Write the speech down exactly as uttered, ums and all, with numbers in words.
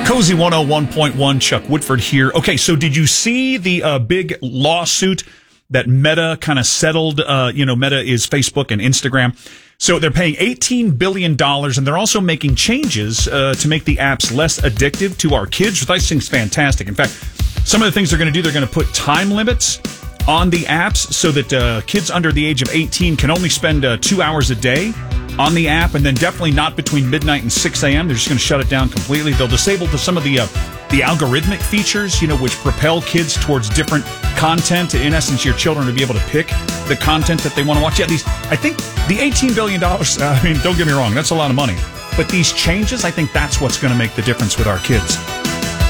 Cozy one oh one point one, Chuck Woodford here. Okay, so did you see the uh, big lawsuit that Meta kind of settled? Uh, you know, Meta is Facebook and Instagram. So they're paying eighteen billion dollars, and they're also making changes uh, to make the apps less addictive to our kids, which I think is fantastic. In fact, some of the things they're going to do, they're going to put time limits on the apps so that uh, kids under the age of eighteen can only spend uh, two hours a day on the app, and then definitely not between midnight and six a.m. They're just going to shut it down completely. They'll disable the, some of the uh, the algorithmic features, you know, which propel kids towards different content. In essence, your children to be able to pick the content that they want to watch. Yeah, these, I think the eighteen billion dollars, uh, I mean, don't get me wrong, that's a lot of money. But these changes, I think that's what's going to make the difference with our kids.